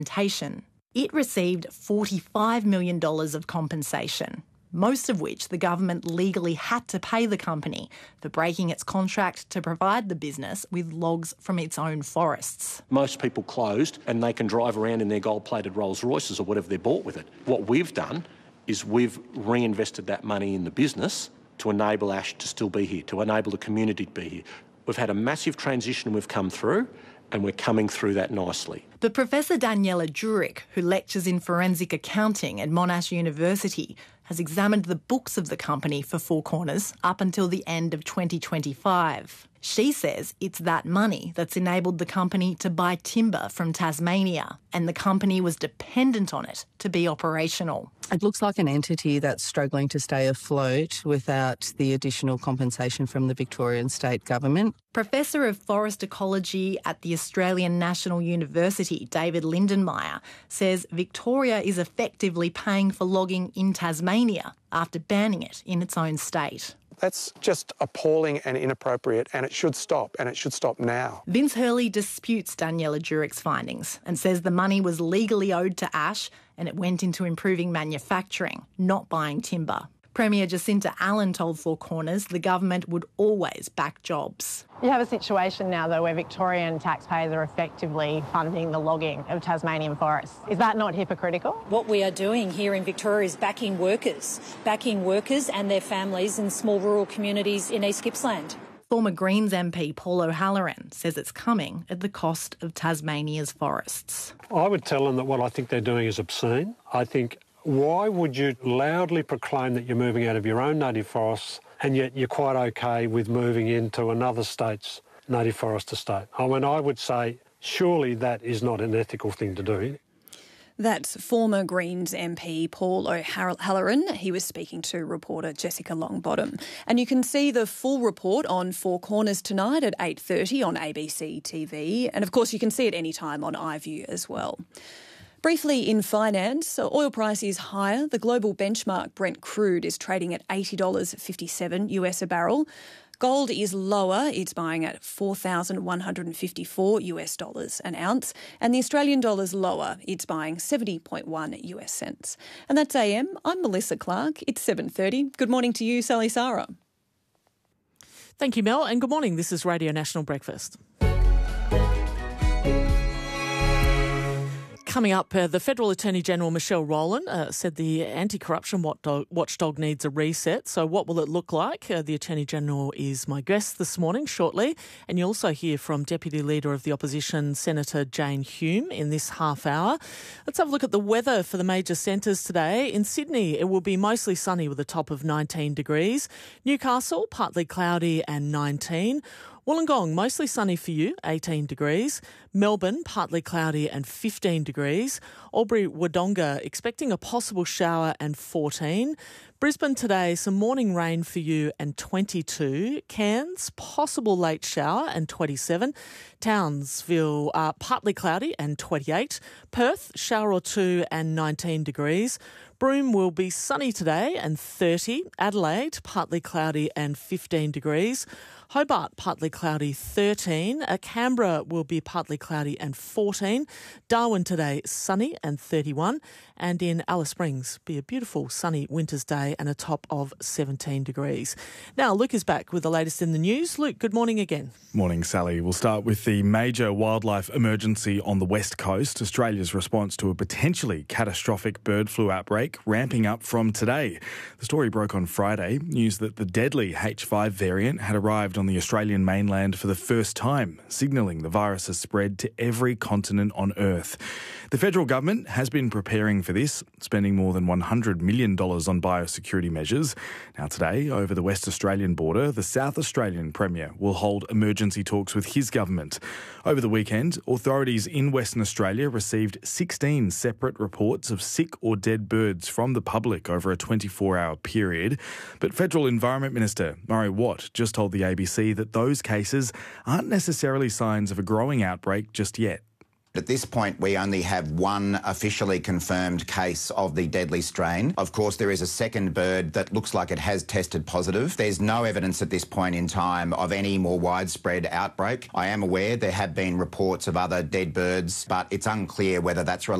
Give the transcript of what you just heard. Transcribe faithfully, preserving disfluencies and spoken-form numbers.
It received forty-five million dollars of compensation, most of which the government legally had to pay the company for breaking its contract to provide the business with logs from its own forests. Most people closed and they can drive around in their gold-plated Rolls Royces or whatever they bought with it. What we've done is we've reinvested that money in the business to enable Ash to still be here, to enable the community to be here. We've had a massive transition we've come through, and we're coming through that nicely. But Professor Daniela Jurek, who lectures in forensic accounting at Monash University, has examined the books of the company for Four Corners up until the end of twenty twenty-five. She says it's that money that's enabled the company to buy timber from Tasmania, and the company was dependent on it to be operational. It looks like an entity that's struggling to stay afloat without the additional compensation from the Victorian state government. Professor of Forest Ecology at the Australian National University, David Lindenmayer, says Victoria is effectively paying for logging in Tasmania after banning it in its own state. That's just appalling and inappropriate, and it should stop, and it should stop now. Vince Hurley disputes Daniela Jurek's findings and says the money was legally owed to Ash and it went into improving manufacturing, not buying timber. Premier Jacinta Allen told Four Corners the government would always back jobs. You have a situation now, though, where Victorian taxpayers are effectively funding the logging of Tasmanian forests. Is that not hypocritical? What we are doing here in Victoria is backing workers, backing workers and their families in small rural communities in East Gippsland. Former Greens M P Paul O'Halloran says it's coming at the cost of Tasmania's forests. I would tell them that what I think they're doing is obscene. I think, why would you loudly proclaim that you're moving out of your own native forests and yet you're quite okay with moving into another state's native forest estate? I mean, I would say surely that is not an ethical thing to do. That's former Greens M P Paul O'Halloran. He was speaking to reporter Jessica Longbottom. And you can see the full report on Four Corners tonight at eight thirty on A B C T V. And, of course, you can see it anytime on iView as well. Briefly in finance, oil price is higher. The global benchmark Brent crude is trading at eighty dollars fifty-seven US a barrel. Gold is lower. It's buying at four thousand one hundred fifty-four US dollars an ounce. And the Australian dollar's lower. It's buying seventy point one US cents. And that's A M. I'm Melissa Clark. It's seven thirty. Good morning to you, Sally Sarah. Thank you, Mel, and good morning. This is Radio National Breakfast. Coming up, uh, the Federal Attorney-General Michelle Rowland uh, said the anti-corruption watchdog needs a reset. So what will it look like? Uh, the Attorney-General is my guest this morning shortly. And you'll also hear from Deputy Leader of the Opposition, Senator Jane Hume, in this half hour. Let's have a look at the weather for the major centres today. In Sydney, it will be mostly sunny with a top of nineteen degrees. Newcastle, partly cloudy and nineteen. Wollongong, mostly sunny for you, eighteen degrees. Melbourne, partly cloudy and fifteen degrees. Albury-Wodonga, expecting a possible shower and fourteen. Brisbane today, some morning rain for you and twenty-two. Cairns, possible late shower and twenty-seven. Townsville, uh, partly cloudy and twenty-eight. Perth, shower or two and nineteen degrees. Broome will be sunny today and thirty. Adelaide, partly cloudy and fifteen degrees. Hobart, partly cloudy, thirteen. Uh, Canberra will be partly cloudy and fourteen. Darwin today, sunny and thirty-one. And in Alice Springs, be a beautiful sunny winter's day and a top of seventeen degrees. Now, Luke is back with the latest in the news. Luke, good morning again. Morning, Sally. We'll start with the major wildlife emergency on the West Coast. Australia's response to a potentially catastrophic bird flu outbreak ramping up from today. The story broke on Friday. News that the deadly H five variant had arrived on the Australian mainland for the first time, signalling the virus has spread to every continent on Earth. The federal government has been preparing for this, spending more than one hundred million dollars on biosecurity measures. Now today, over the West Australian border, the South Australian Premier will hold emergency talks with his government. Over the weekend, authorities in Western Australia received sixteen separate reports of sick or dead birds from the public over a twenty-four hour period. But Federal Environment Minister Murray Watt just told the A B C that those cases aren't necessarily signs of a growing outbreak just yet. At this point, we only have one officially confirmed case of the deadly strain. Of course, there is a second bird that looks like it has tested positive. There's no evidence at this point in time of any more widespread outbreak. I am aware there have been reports of other dead birds, but it's unclear whether that's related